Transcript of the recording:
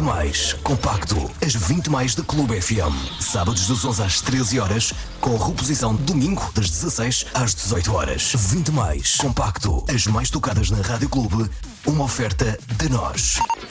Mais Compacto, as 20 mais da Clube FM. Sábados das 11 às 13 horas, com reposição domingo das 16 às 18 horas. 20 Mais Compacto, as mais tocadas na Rádio Clube, uma oferta de nós.